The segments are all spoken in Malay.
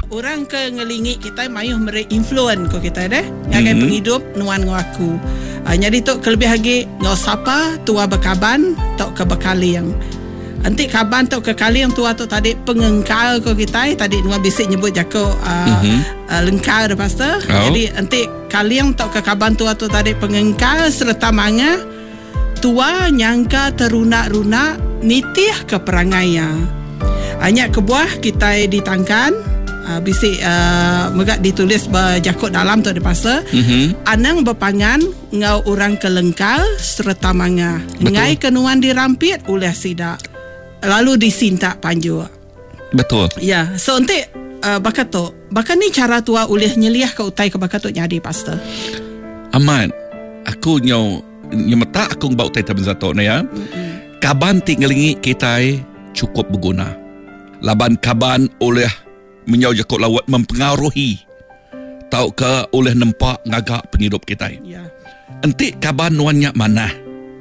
orang ke ngelingit kita mayuh influence ko kita deh ngagai penghidup nuan ngaku. Jadi tok kelebih lagi ngau sapa tua bekaban tok ke bekaliang. Anti kaban tok ke kaliang tua tok tadi pengengkal ko kita tadi nuan bisik nyebut jako lengkal dah pastor. Jadi anti kaliang tok ke kaban tua tok tadi pengengkal serta manga tua nyangka terunak-runak nitih ke perangaya. Hanya kebuah kita ditangkan bisik megak ditulis berjakut dalam tu ada pasal anang berpangan ngau orang kelengkal serta manga ngai kenuan dirampit oleh sidak lalu disintak panju. Betul. Ya, so nanti bakato ni cara tua oleh nyeliah ke utai ke bakato nyadi pastor. Aman. Aku nyemeta aku bau utai taben zato na ya. Kaban ti ngelingi kita cukup berguna. Laban kaban oleh menyau jakut lawat mempengaruhi tau ke oleh nampak ngagak penghidup kita. Ya. Enti kaban nuannya manah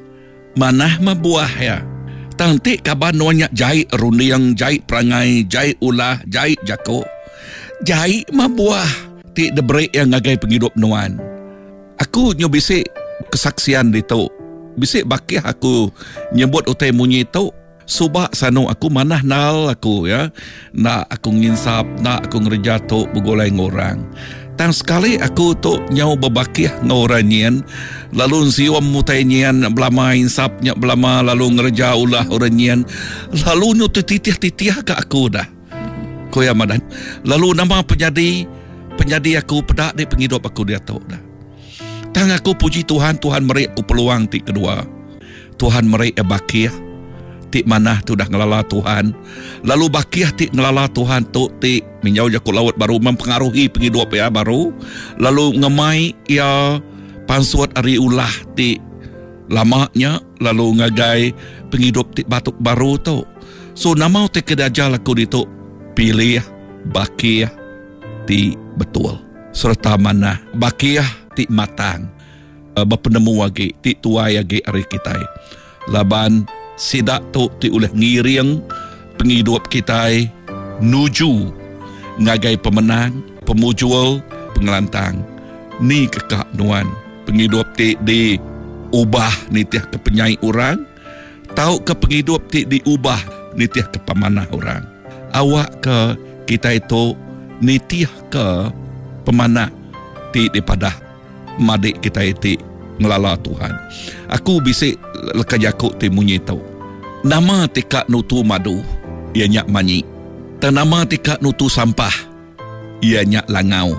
membuah ya. Tanti kaban nuannya jahit runiang, jahit perangai, jahit ulah, jahit jakut. Jahit membuah ti debreak yang ngagai penghidup nuan. Aku nyobisik kesaksian itu. Bisik bakih aku nyebut utai munyi tu. Subak sanu aku manah nal aku ya. Nak aku nginsap, nak aku ngerja tu begolai ngorang. Tang sekali aku tu nyau berbakih ngoranyian. Lalu siwam mutainyian belama insapnya belama lalu ngerja ulah oranyian. Lalu nyu titih-titih ke aku dah. Koya madan. Lalu nama penjadi aku pedak di penghidup aku dia tu dah. Tang aku puji Tuhan merik aku peluang ti kedua. Tuhan merik bakih. Tik manah tu dah ngelala Tuhan. Lalu bakiyah tik ngelala Tuhan tu tik menjauh jakut laut baru mempengaruhi penghidup ya baru. Lalu ngemai ya pansuat ari ulah tik lamanya lalu ngagai penghidup tik batuk baru tu. So nama tik kedajal aku dituk pilih bakiyah tik betul. Serta manah bakiyah tik matang. Berpenemu lagi tik tuai lagi ari kita. Laban sidak tu ti oleh ngiring penghidup kita nuju ngagai pemenang, pemujual, pengelantang. Ni kekak nuan penghidup ti diubah nitiah ke penyai orang, tau ke penghidup ti diubah nitiah ke pemanah orang. Awak ke kita itu nitiah ke pemanah ti daripada madik kita itu ngelala Tuhan. Aku bisik lekajakuk ti munyi tau. Nama tikak nutu madu, ia nyak manyi. Dan nama tikak nutu sampah, ia nyak langau.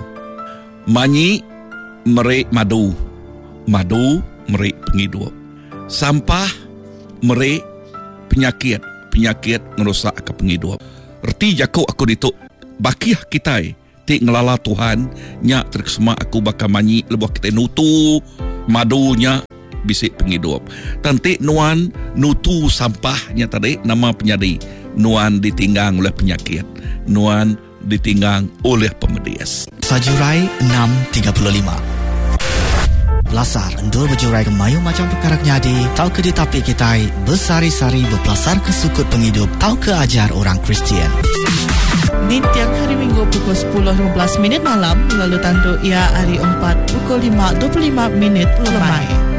Manyi merik madu, madu merik penghidup. Sampah merik penyakit ngerusak ke penghidup. Erti jakuk aku dituk bakiyah kita tik ngelala Tuhan nyak terkesema aku bakal manyi lebuh kita nutu madunya bisik penghidup. Tantik nuan nutu sampahnya tadi nama penyadi. Nuan ditinggang oleh penyakit. Nuan ditinggang oleh pemedias. Sajurai 6.35. Belasar endur berjurai ke mayu macam perkara nyadi. Tau ke di tapi kita bersari-sari berpelasar ke sukut penghidup. Tau ke ajar orang Kristian. Di tiap hari Minggu pukul 10.15 malam. Lalu tandu ia hari 4 pukul 5.25 lemai.